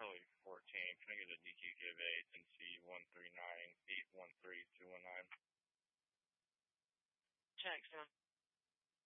Charlie 14. Can I get a DQJ of agency 139-813-219? Check, sir.